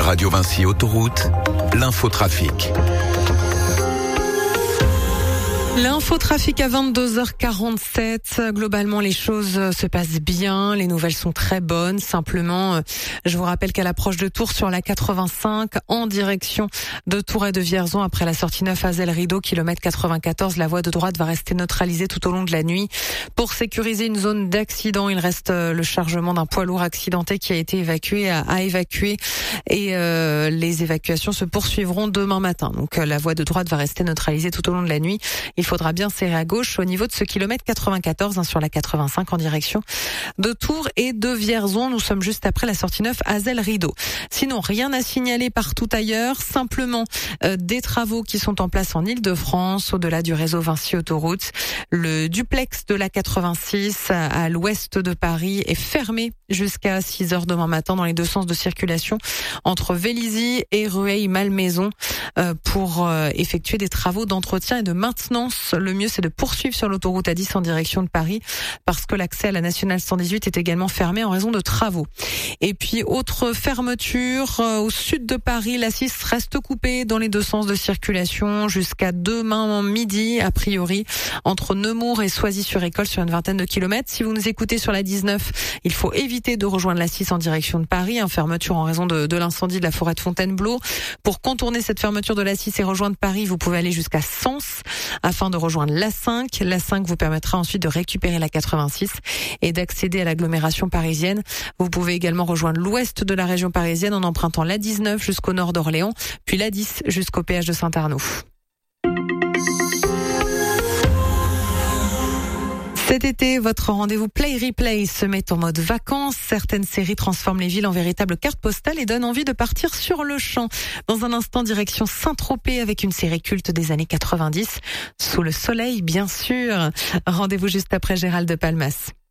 Radio Vinci Autoroute, l'infotrafic. L'infotrafic à 22h47. Globalement, les choses se passent bien. Les nouvelles sont très bonnes. Simplement, je vous rappelle qu'à l'approche de Tours sur la 85, en direction de Tours et de Vierzon, après la sortie 9 à Zell-Rideau, kilomètre 94, la voie de droite va rester neutralisée tout au long de la nuit. Pour sécuriser une zone d'accident, il reste le chargement d'un poids lourd accidenté qui a été évacué à évacuer. Et les évacuations se poursuivront demain matin. Donc la voie de droite va rester neutralisée tout au long de la nuit. Il faudra bien serrer à gauche au niveau de ce kilomètre 94 sur la 85 en direction de Tours et de Vierzon. Nous sommes juste après la sortie 9 à Zell-Rideau. Sinon, rien à signaler partout ailleurs. Simplement des travaux qui sont en place en Île-de-France, au-delà du réseau Vinci Autoroute. Le duplex de la 86 à l'ouest de Paris est fermé jusqu'à 6h demain matin dans les deux sens de circulation entre Vélizy et Rueil-Malmaison pour effectuer des travaux d'entretien et de maintenance. Le mieux, c'est de poursuivre sur l'autoroute A10 en direction de Paris parce que l'accès à la nationale 118 est également fermé en raison de travaux. Et puis, autre fermeture, au sud de Paris, la 6 reste coupée dans les deux sens de circulation jusqu'à demain midi, a priori, entre Nemours et Soisy-sur-École sur une vingtaine de kilomètres. Si vous nous écoutez sur la 19, il faut éviter de rejoindre la 6 en direction de Paris, fermeture en raison de l'incendie de la forêt de Fontainebleau. Pour contourner cette fermeture de la 6 et rejoindre Paris, vous pouvez aller jusqu'à Sens afin de rejoindre l'A5. L'A5 vous permettra ensuite de récupérer la 86 et d'accéder à l'agglomération parisienne. Vous pouvez également rejoindre l'ouest de la région parisienne en empruntant l'A19 jusqu'au nord d'Orléans, puis l'A10 jusqu'au péage de Saint-Arnaud. Cet été, votre rendez-vous Play Replay se met en mode vacances. Certaines séries transforment les villes en véritables cartes postales et donnent envie de partir sur le champ. Dans un instant, direction Saint-Tropez avec une série culte des années 90. Sous le soleil, bien sûr. Rendez-vous juste après Gérald de Palmas.